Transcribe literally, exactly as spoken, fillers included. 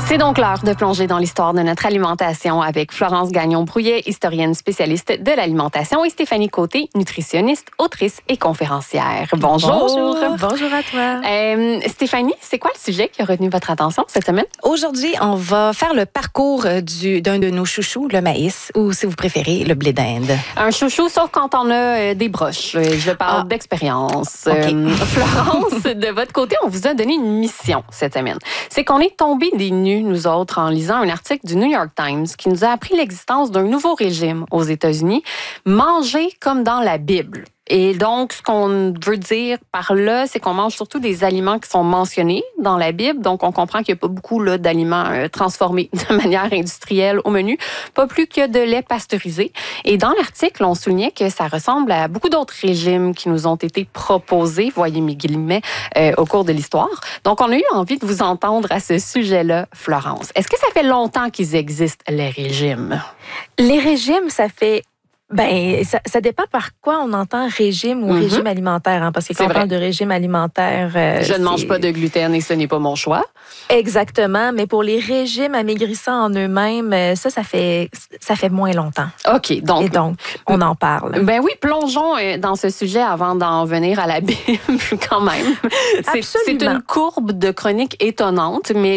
C'est donc l'heure de plonger dans l'histoire de notre alimentation avec Florence Gagnon-Brouillet, historienne spécialiste de l'alimentation, et Stéphanie Côté, nutritionniste, autrice et conférencière. Bonjour. Bonjour. Bonjour à toi. Euh, Stéphanie, c'est quoi le sujet qui a retenu votre attention cette semaine? Aujourd'hui, on va faire le parcours du, d'un de nos chouchous, le maïs, ou si vous préférez, le blé d'Inde. Un chouchou, sauf quand on a euh, des broches. Je parle ah. d'expérience. Okay. Euh, Florence, de votre côté, on vous a donné une mission cette semaine. C'est qu'on est tombé des nues, nous autres, en lisant un article du New York Times qui nous a appris l'existence d'un nouveau régime aux États-Unis, manger comme dans la Bible. Et donc, ce qu'on veut dire par là, c'est qu'on mange surtout des aliments qui sont mentionnés dans la Bible. Donc, on comprend qu'il n'y a pas beaucoup là, d'aliments euh, transformés de manière industrielle au menu, pas plus que de lait pasteurisé. Et dans l'article, on soulignait que ça ressemble à beaucoup d'autres régimes qui nous ont été proposés, voyez mes guillemets, euh, au cours de l'histoire. Donc, on a eu envie de vous entendre à ce sujet-là, Florence. Est-ce que ça fait longtemps qu'ils existent, les régimes? Les régimes, ça fait... Ben, ça, ça dépend par quoi on entend régime ou mm-hmm. régime alimentaire, hein, parce que quand on parle de régime alimentaire... Euh, Je ne mange pas de gluten et ce n'est pas mon choix. Exactement, mais pour les régimes amaigrissants en eux-mêmes, ça, ça fait, ça fait moins longtemps. OK, donc... Et donc, on en parle. Ben oui, plongeons dans ce sujet avant d'en venir à la Bible, quand même. C'est, c'est une courbe de chronique étonnante, mais